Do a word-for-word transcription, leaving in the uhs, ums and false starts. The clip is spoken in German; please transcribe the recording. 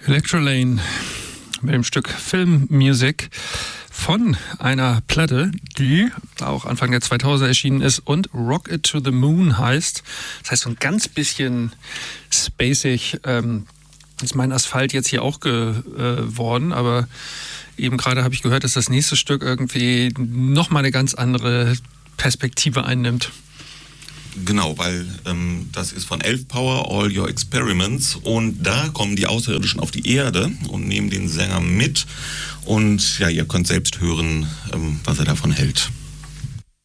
Electrolane mit dem Stück Film Music von einer Platte, die auch Anfang der zweitausender erschienen ist und Rock It to the Moon heißt. Das heißt so ein ganz bisschen spacig. Ähm, ist mein Asphalt jetzt hier auch geworden, aber eben gerade habe ich gehört, dass das nächste Stück irgendwie nochmal eine ganz andere Perspektive einnimmt. Genau, weil ähm, das ist von Elf Power, All Your Experiments, und da kommen die Außerirdischen auf die Erde und nehmen den Sänger mit und ja, ihr könnt selbst hören, ähm, was er davon hält.